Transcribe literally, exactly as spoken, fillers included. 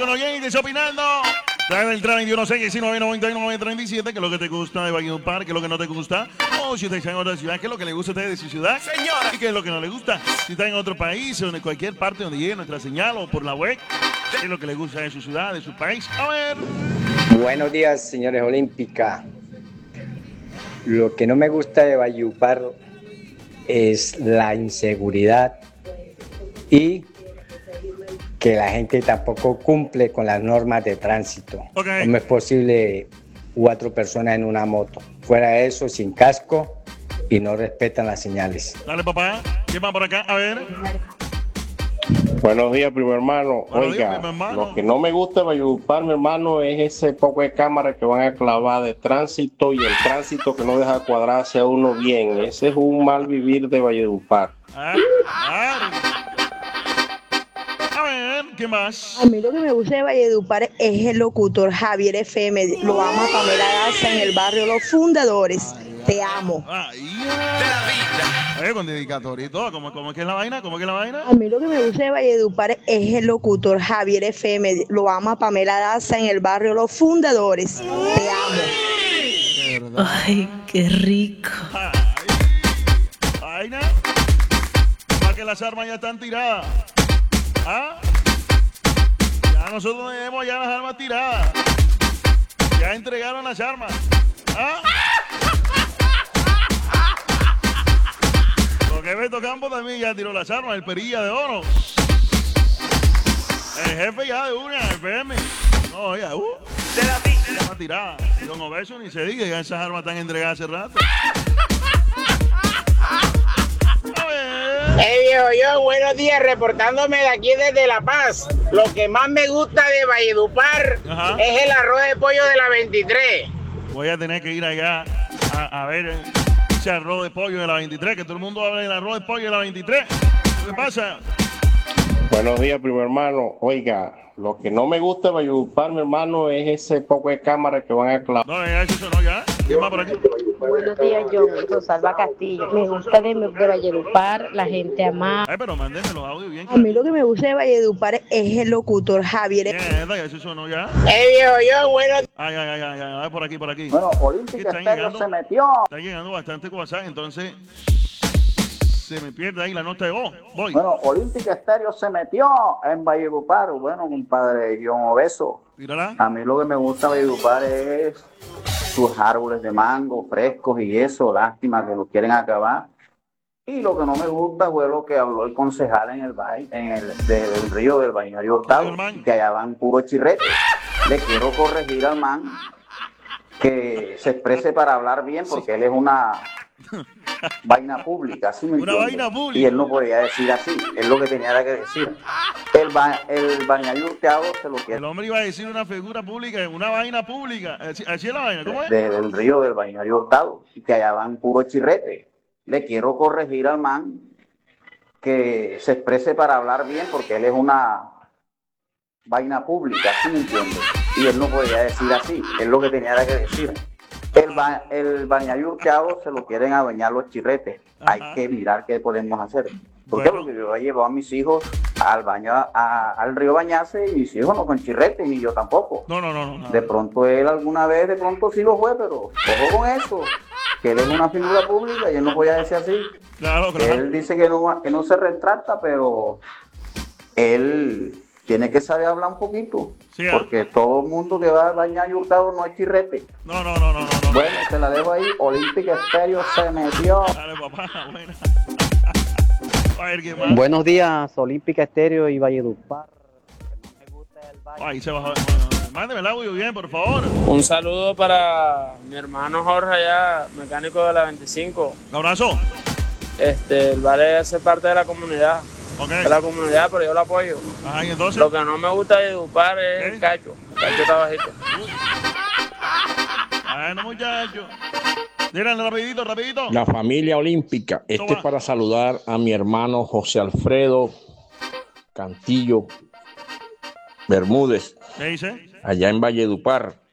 con oyentes opinando. Trae el treinta y uno seis diecinueve noventa y nueve treinta y siete, que es lo que te gusta de Valledupar, que es lo que no te gusta. O si usted está en otra ciudad, que es lo que le gusta a usted de su ciudad. Señora. Y que es lo que no le gusta. Si está en otro país o en cualquier parte donde llegue nuestra señal o por la web, qué es lo que le gusta de su ciudad, de su país. A ver. Buenos días, señores Olímpica. Lo que no me gusta de Valledupar es la inseguridad y que la gente tampoco cumple con las normas de tránsito. Okay. No es posible cuatro personas en una moto. Fuera de eso, sin casco y no respetan las señales. Dale, papá. ¿Quién va por acá? A ver. Buenos días, primo hermano. Buenos Oiga, días, primo hermano. Lo que no me gusta de Valledupar, mi hermano, es ese poco de cámaras que van a clavar de tránsito y el tránsito que no deja cuadrarse a uno bien. Ese es un mal vivir de Valledupar. Ah, claro. A ver, ¿qué más? A mí lo que me gusta de Valledupar es el locutor Javier F M. Lo ama Pamela Daza en el barrio Los Fundadores. Te amo. Ay, de la vida. Oye, con dedicatoria y todo. ¿Cómo, cómo es que es la vaina? ¿Cómo es que es la vaina? A mí lo que me gusta de Valledupar es el locutor Javier F M. Lo ama Pamela Daza en el barrio Los Fundadores. Te amo. De verdad. Ay, qué rico. Ay, vaina. Para que las armas ya están tiradas. ¿Ah? Ya nosotros tenemos ya las armas tiradas. Ya entregaron las armas. ¿Ah? Porque Beto Campo también ya tiró las armas, el perilla de oro. El jefe ya de una, el P M. No, ya, uh. De la pista. Armas tiradas. Don Obeso ni se diga, ya esas armas están entregadas hace rato. A ver. Hey viejo, yo buenos días, reportándome de aquí desde La Paz. Lo que más me gusta de Valledupar Ajá. es el arroz de pollo de la veintitrés. Voy a tener que ir allá a, a ver ese arroz de pollo de la veintitrés, que todo el mundo habla del arroz de pollo de la veintitrés. ¿Qué pasa? Buenos días, primo hermano. Oiga, lo que no me gusta de Valledupar, mi hermano, es ese poco de cámaras que van a clavar. No, ya eso sonó ya. ¿Quién va por aquí? Buenos días, yo, Rosalba Castillo. Me gusta de, de Valledupar, la gente amable. Ay, pero mándenme los audios bien. A mí lo que me gusta de Valledupar es el locutor Javier F M. Mierda, ya eso sonó ya. Hey viejo, yo buenos Ay, ay, ay, ay, ay, ay, por aquí, por aquí. Bueno, Que Olímpica están Estéreo llegando, se metió. están llegando bastante WhatsApp, entonces se me pierde ahí la nota de voz. Voy. Bueno, Olímpica Estéreo se metió en Valledupar. Bueno, compadre John Obeso. Mírala. A mí lo que me gusta de Valledupar es sus árboles de mango frescos y eso. Lástima que lo quieren acabar. Y lo que no me gusta fue lo que habló el concejal en el baile, en el de- del río del Balneario Hurtado, que allá van puro chirrete. Le quiero corregir al man que se exprese para hablar bien, porque él es una vaina pública, ¿sí me Una entiende? vaina pública. Y él no podía decir así, es lo que tenía que decir. El, ba el Balneario Hurtado se lo quiere El hombre iba a decir una figura pública, una vaina pública. Así, así es la vaina, ¿cómo es? de- del río del Balneario Hurtado, que allá van puro chirrete. Le quiero corregir al man que se exprese para hablar bien, porque él es una vaina pública, ¿sí me entiende? Y él no podía decir así, es lo que tenía que decir. El, ba el Balneario Hurtado se lo quieren adueñar los chirretes. Hay Ajá. que mirar qué podemos hacer. ¿Por qué? Bueno. Porque yo he llevado a mis hijos al baño, a- al río bañarse, y mis hijos no con chirretes, ni yo tampoco. No, no, no, no. no. De pronto él alguna vez, de pronto sí lo fue, pero ojo con eso, que él es una figura pública y él no podía decir así. Claro, claro. Él dice que no, que no se retracta, pero él tiene que saber hablar un poquito, Sí, ¿eh? porque todo el mundo que va a bañar y Hurtado no es chirrete. No, no, no, no, no. no. Bueno, se la dejo ahí. Olímpica Estéreo se metió. Dale, papá, buena. A ver, ¿qué más? Buenos días, Olímpica Estéreo y Valledupar. Ahí se bajó. Bueno, mándeme el audio bien, por favor. Un saludo para mi hermano Jorge allá, mecánico de la veinticinco. Un abrazo. Este, él vale ser parte de la comunidad. Ok. De la comunidad, pero yo lo apoyo. Ajá, y entonces. Lo que no me gusta de Edupar es ¿Qué? el cacho. El cacho está bajito. Bueno, muchachos. Miren, rapidito, rapidito. La familia olímpica. Este es para saludar a mi hermano José Alfredo Cantillo Bermúdez, ¿Qué dice? allá en Valledupar.